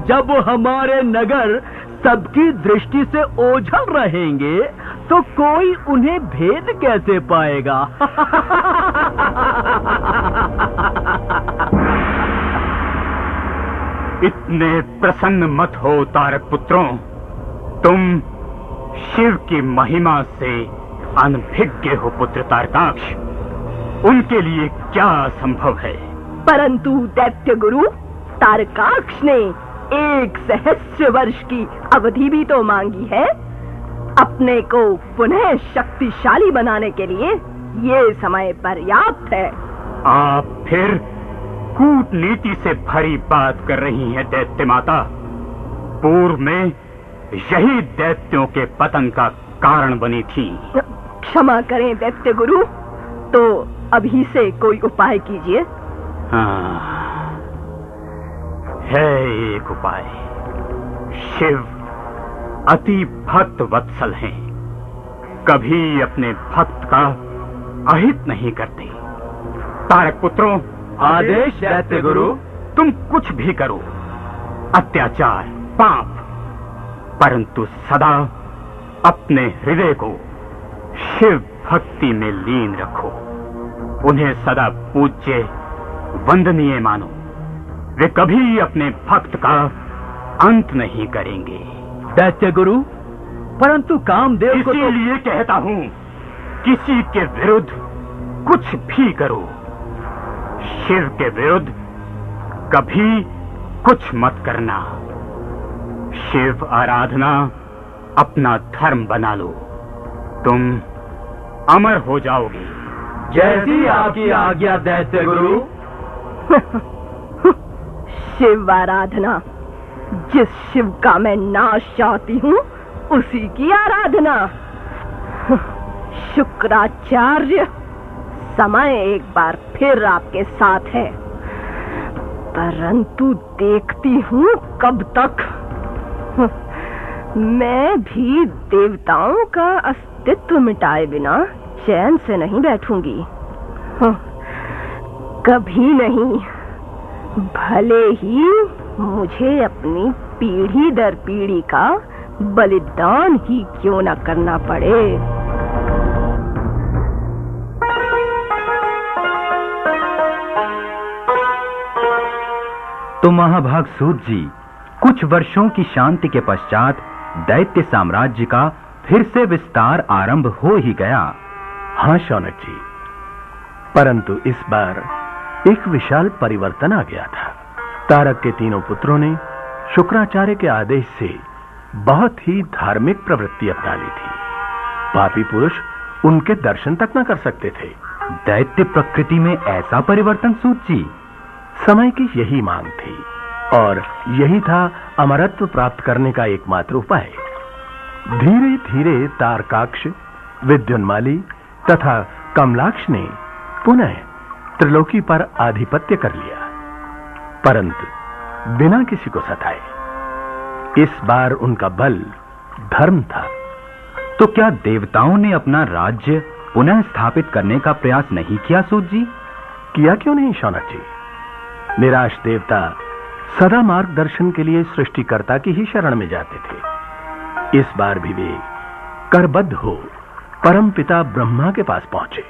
जब हमारे नगर सबकी दृष्टि से ओझल रहेंगे तो कोई उन्हें भेद कैसे पाएगा? इतने प्रसन्न मत हो तारक पुत्रों। तुम शिव की महिमा से अनभिज्ञ हो पुत्र तारकाक्ष। उनके लिए क्या असंभव है? परंतु दैत्य गुरु, तारकाक्ष ने 1 सहस्र वर्ष की अवधि भी तो मांगी है। अपने को पुनः शक्तिशाली बनाने के लिए ये समय पर्याप्त है। आप फिर कूटनीति से भरी बात कर रही हैं दैत्य माता। पूर्व में यही दैत्यों के पतन का कारण बनी थी। क्षमा करें दैत्य गुरु, तो अभी से कोई उपाय कीजिए। हाँ, है एक उपाय। शिव अति भक्त वत्सल हैं, कभी अपने भक्त का अहित नहीं करते। तारक पुत्रों, आदेश दैत्य गुरु। तुम कुछ भी करो, अत्याचार, पाप, परंतु सदा अपने हृदय को शिव भक्ति में लीन रखो। उन्हें सदा पूज्य, वंदनीय मानो। वे कभी अपने भक्त का अंत नहीं करेंगे। दैत्य गुरु, परंतु कामदेव को तो... इसीलिए कहता हूं, किसी के विरुद्ध कुछ भी करो, शिव के विरुद्ध कभी कुछ मत करना। शिव आराधना अपना धर्म बना लो, तुम अमर हो जाओगे। जैसी आपकी आज्ञा दैत्य गुरु। शिव आराधना? जिस शिव का मैं नाश चाहती हूँ उसी की आराधना। शुक्राचार्य, समय एक बार फिर आपके साथ है, परंतु देखती हूँ कब तक। मैं भी देवताओं का अस्तित्व मिटाए बिना चैन से नहीं बैठूंगी। कभी नहीं, भले ही मुझे अपनी पीढ़ी दर पीढ़ी का बलिदान ही क्यों न करना पड़े। तो महाभाग सूत जी, कुछ वर्षों की शांति के पश्चात दैत्य साम्राज्य का फिर से विस्तार आरंभ हो ही गया। हाँ शौनक जी, परंतु इस बार एक विशाल परिवर्तन आ गया था। तारक के तीनों पुत्रों ने शुक्राचार्य के आदेश से बहुत ही धार्मिक प्रवृत्ति अपना ली थी। पापी पुरुष उनके दर्शन तक न कर सकते थे। दैत्य प्रकृति में ऐसा परिवर्तन सूत जी? समय की यही मांग थी और यही था अमरत्व प्राप्त करने का एकमात्र उपाय। धीरे धीरे तारकाक्ष, विद्युन्माली तथा कमलाक्ष ने पुनः त्रिलोकी पर आधिपत्य कर लिया, परंतु बिना किसी को सताए। इस बार उनका बल धर्म था। तो क्या देवताओं ने अपना राज्य पुनः स्थापित करने का प्रयास नहीं किया सूत जी? किया क्यों नहीं शौनक जी। निराश देवता सदा मार्गदर्शन के लिए सृष्टिकर्ता की ही शरण में जाते थे। इस बार भी वे करबद्ध हो परमपिता ब्रह्मा के पास पहुंचे।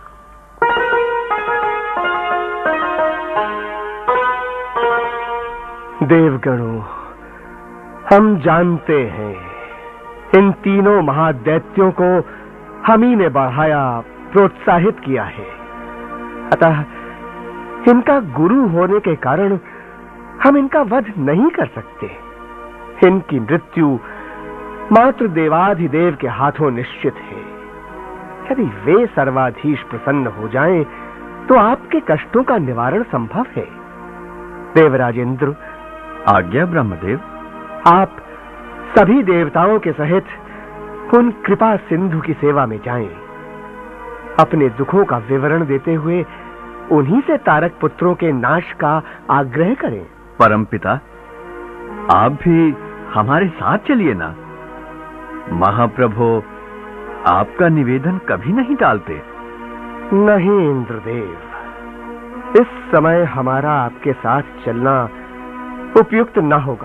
देवगणों, हम जानते हैं इन तीनों महादैत्यों को हम ही ने बढ़ाया, प्रोत्साहित किया है। अतः इनका गुरु होने के कारण हम इनका वध नहीं कर सकते। इनकी मृत्यु मात्र देवाधिदेव के हाथों निश्चित है। यदि वे सर्वाधीश प्रसन्न हो जाएं, तो आपके कष्टों का निवारण संभव है। देवराजेंद्र, आज्ञा ब्रह्मदेव। आप सभी देवताओं के सहित उन कृपा सिंधु की सेवा में जाएं। अपने दुखों का विवरण देते हुए उन्हीं से तारक पुत्रों के नाश का आग्रह करें। परमपिता, आप भी हमारे साथ चलिए ना। महाप्रभु आपका निवेदन कभी नहीं टालते। नहीं इंद्रदेव, इस समय हमारा आपके साथ चलना उपयुक्त न होगा।